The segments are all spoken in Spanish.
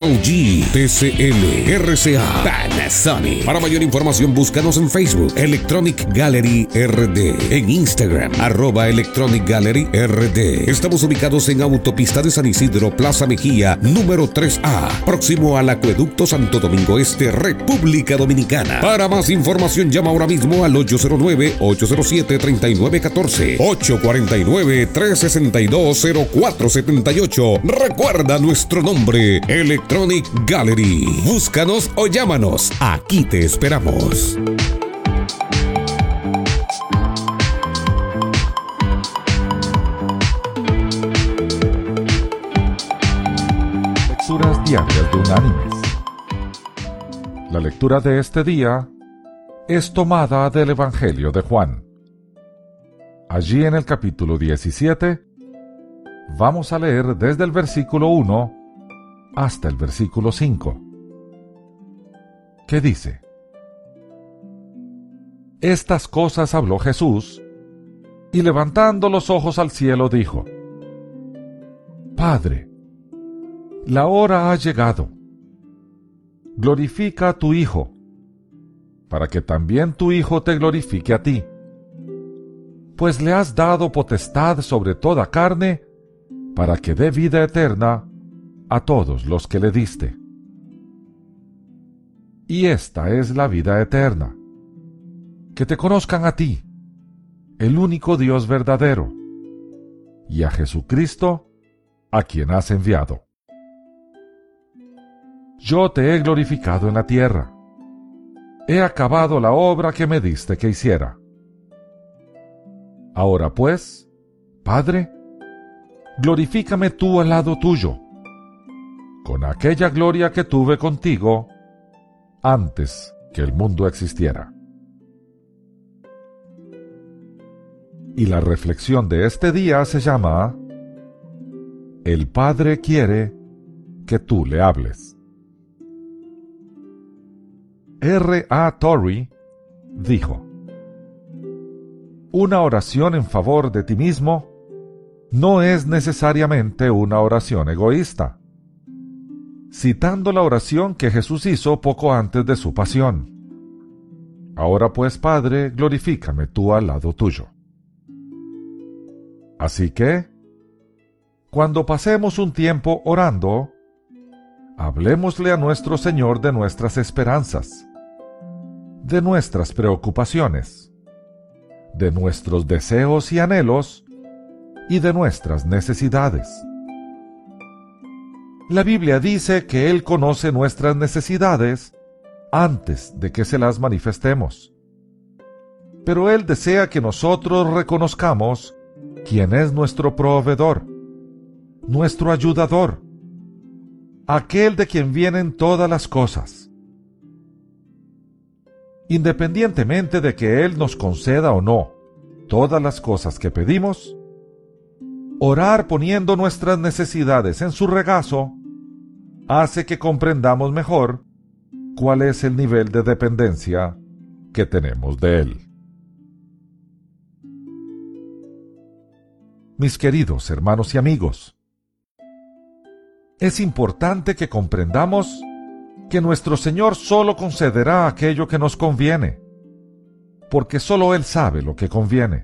LG, TCL, RCA, Panasonic. Para mayor información búscanos en Facebook, Electronic Gallery RD, en Instagram, @Electronic Gallery RD. Estamos ubicados en Autopista de San Isidro, Plaza Mejía, número 3A, próximo al Acueducto Santo Domingo Este, República Dominicana. Para más información llama ahora mismo al 809-807-3914, 849-362-0478. Recuerda nuestro nombre, Electronic Gallery. Búscanos o llámanos. Aquí te esperamos. Lecturas diarias de Unánimes. La lectura de este día es tomada del Evangelio de Juan. Allí en el capítulo 17 vamos a leer desde el versículo 1 hasta el versículo 5, que dice: Estas cosas habló Jesús, y levantando los ojos al cielo dijo: Padre, la hora ha llegado. Glorifica a tu Hijo, para que también tu Hijo te glorifique a ti, pues le has dado potestad sobre toda carne, para que dé vida eterna a todos los que le diste. Y esta es la vida eterna, que te conozcan a ti, el único Dios verdadero, y a Jesucristo, a quien has enviado. Yo te he glorificado en la tierra. He acabado la obra que me diste que hiciera. Ahora pues, Padre, glorifícame tú al lado tuyo, con aquella gloria que tuve contigo antes que el mundo existiera. Y la reflexión de este día se llama: El Padre quiere que tú le hables. R.A. Torrey dijo: Una oración en favor de ti mismo no es necesariamente una oración egoísta, citando la oración que Jesús hizo poco antes de su pasión. Ahora pues, Padre, glorifícame tú al lado tuyo. Así que, cuando pasemos un tiempo orando, hablémosle a nuestro Señor de nuestras esperanzas, de nuestras preocupaciones, de nuestros deseos y anhelos, y de nuestras necesidades. La Biblia dice que Él conoce nuestras necesidades antes de que se las manifestemos. Pero Él desea que nosotros reconozcamos quién es nuestro proveedor, nuestro ayudador, aquel de quien vienen todas las cosas. Independientemente de que Él nos conceda o no todas las cosas que pedimos, orar poniendo nuestras necesidades en su regazo hace que comprendamos mejor cuál es el nivel de dependencia que tenemos de Él. Mis queridos hermanos y amigos, es importante que comprendamos que nuestro Señor solo concederá aquello que nos conviene, porque solo Él sabe lo que conviene.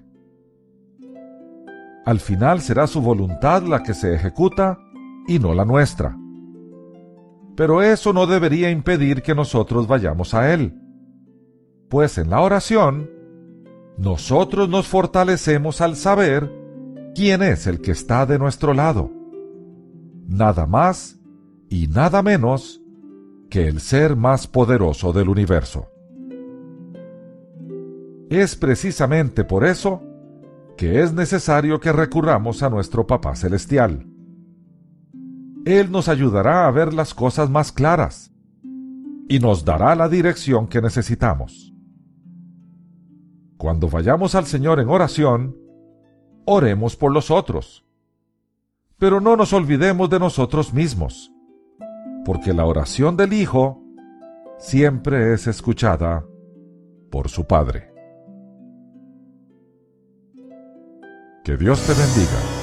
Al final será su voluntad la que se ejecuta y no la nuestra. Pero eso no debería impedir que nosotros vayamos a Él, pues en la oración, nosotros nos fortalecemos al saber quién es el que está de nuestro lado. Nada más y nada menos que el ser más poderoso del universo. Es precisamente por eso que es necesario que recurramos a nuestro Papá Celestial. Él nos ayudará a ver las cosas más claras y nos dará la dirección que necesitamos. Cuando vayamos al Señor en oración, oremos por los otros. Pero no nos olvidemos de nosotros mismos, porque la oración del Hijo siempre es escuchada por su Padre. Que Dios te bendiga.